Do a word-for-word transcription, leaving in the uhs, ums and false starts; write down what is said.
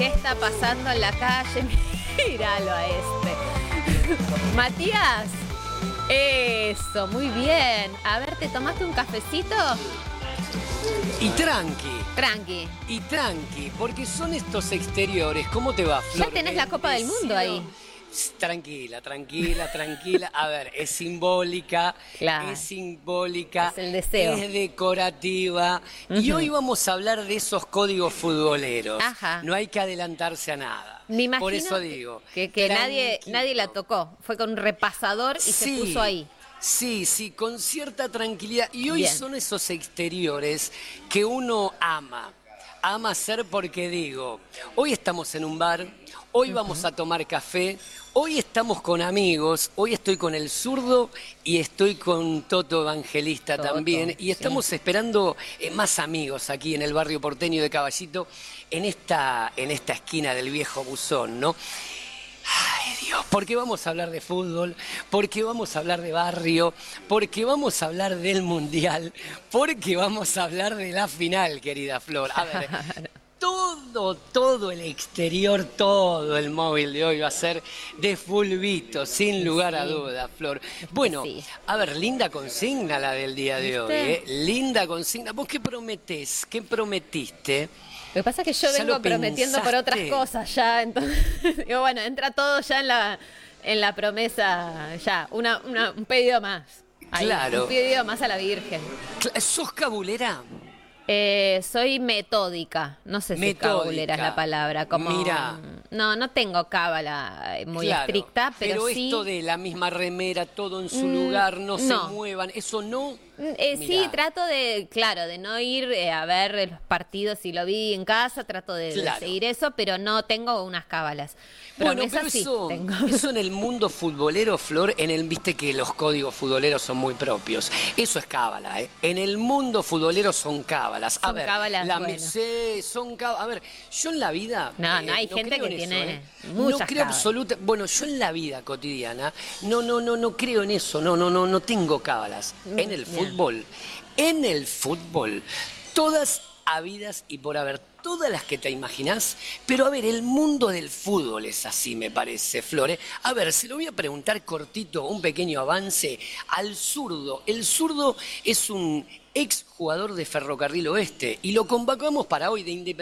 ¿Qué está pasando en la calle? Míralo a este. Matías. Eso, muy bien. A ver, ¿te tomaste un cafecito? Y tranqui. Tranqui. Y tranqui, porque son estos exteriores. ¿Cómo te va, Flor? Ya tenés la Copa del Mundo ahí. Tranquila, tranquila, tranquila. A ver, es simbólica, Claro. es simbólica, Es el deseo. es decorativa. Uh-huh. Y hoy vamos a hablar de esos códigos futboleros. Ajá. No hay que adelantarse a nada. Me imagino Por eso digo. que, que nadie, nadie la tocó. Fue con un repasador y Sí. se puso ahí. Sí, sí, con cierta tranquilidad. Y hoy Bien. son esos exteriores que uno ama. Ama hacer porque digo, hoy estamos en un bar, hoy uh-huh. vamos a tomar café, hoy estamos con amigos, hoy estoy con el zurdo y estoy con Toto Evangelista Toto, también. Y estamos sí. esperando eh, más amigos aquí en el barrio porteño de Caballito, en esta, en esta esquina del viejo buzón, ¿no? Ay, Dios, porque vamos a hablar de fútbol, porque vamos a hablar de barrio, porque vamos a hablar del mundial, porque vamos a hablar de la final, querida Flor. A ver, todo, todo el exterior, todo el móvil de hoy va a ser de fulbito, sin lugar sí. a dudas, Flor. Bueno, sí. a ver, linda consigna la del día de hoy, ¿eh? Linda consigna. ¿Vos qué prometés? ¿Qué prometiste? Lo que pasa es que yo vengo prometiendo por otras cosas ya, entonces digo, bueno, entra todo ya en la, en la promesa, ya, una, una, un pedido más. Ahí, claro. Un pedido más a la Virgen. ¿Sos cabulera? Eh, soy metódica, no sé si metódica. Cabulera es la palabra. Como, Mira. No, no tengo cábala muy claro, estricta, pero, pero sí. Pero esto de la misma remera, todo en su mm, lugar, no, no se muevan, eso no. Eh, sí, trato de, claro, de no ir eh, a ver los partidos, si lo vi en casa, trato de, claro. de seguir eso, pero no tengo unas cábalas. Bueno, pero sí eso, tengo. eso en el mundo futbolero, Flor, en el, viste que los códigos futboleros son muy propios. Eso es cábala, ¿eh? En el mundo futbolero son cábalas. A son ver, cábalas, la bueno. sí, son cábalas. A ver, yo en la vida. No, eh, no hay no gente que tiene eso, ¿eh? muchas No creo cábalas. absoluta. Bueno, yo en la vida cotidiana, no, no, no, no creo en eso. No, no, no, no tengo cábalas. Mm, en el yeah. fútbol. En el fútbol, todas habidas y por haber, todas las que te imaginás, pero a ver, el mundo del fútbol es así, me parece, Flore. A ver, se lo voy a preguntar cortito, un pequeño avance al zurdo. El zurdo es un ex jugador de Ferrocarril Oeste y lo convocamos para hoy de Independiente.